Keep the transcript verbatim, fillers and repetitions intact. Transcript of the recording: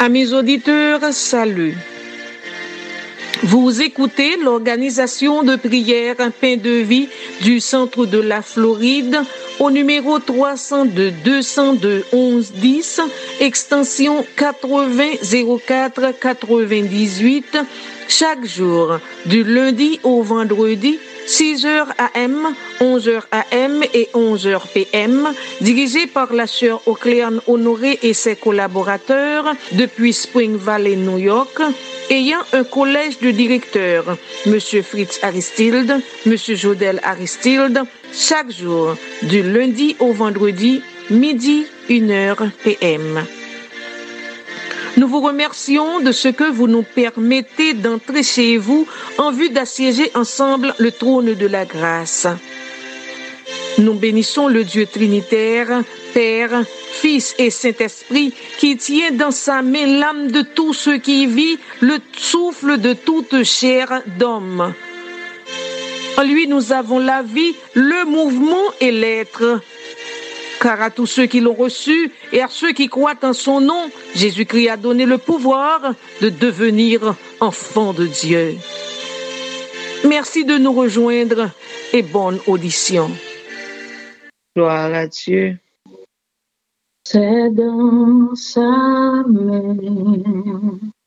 Amis auditeurs, salut. Vous écoutez l'organisation de prière Un pain de vie du centre de la Floride au numéro trois cent deux deux cent deux onze dix, extension quatre-vingts zéro quatre quatre-vingt-dix-huit, chaque jour, du lundi au vendredi, six heures A M, onze heures A M et onze heures P M, dirigé par la sœur Ocléane Honoré et ses collaborateurs depuis Spring Valley, New York, ayant un collège de directeurs, M. Fritz Aristide, M. Jodel Aristide, chaque jour, du lundi au vendredi, midi, une heure P M. Nous vous remercions de ce que vous nous permettez d'entrer chez vous en vue d'assiéger ensemble le trône de la grâce. Nous bénissons le Dieu trinitaire, Père, Fils et Saint-Esprit, qui tient dans sa main l'âme de tout ce qui vit, le souffle de toute chair d'homme. En lui, nous avons la vie, le mouvement et l'être. Car à tous ceux qui l'ont reçu et à ceux qui croient en son nom, Jésus-Christ a donné le pouvoir de devenir enfants de Dieu. Merci de nous rejoindre et bonne audition. Gloire à Dieu. C'est dans sa main